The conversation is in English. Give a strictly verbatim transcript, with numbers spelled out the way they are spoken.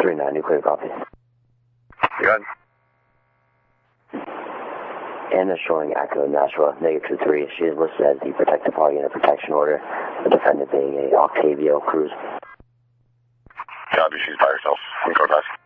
three nine, nuclear copy. Good. Anna showing Echo Nashua, negative two three. She is listed as the protective party in a protection order, the defendant being a Octavio Cruz. Copy, she's by herself. Code five.